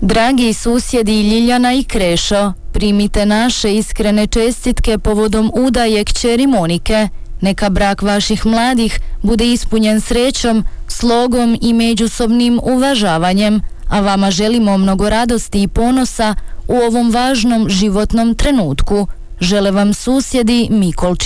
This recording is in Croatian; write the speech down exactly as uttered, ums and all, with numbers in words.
Dragi susjedi Ljiljana i Krešo, primite naše iskrene čestitke povodom udaje kćeri Monike. Neka brak vaših mladih bude ispunjen srećom, slogom i međusobnim uvažavanjem, a vama želimo mnogo radosti i ponosa u ovom važnom životnom trenutku. Žele vam susjedi Mikolčić.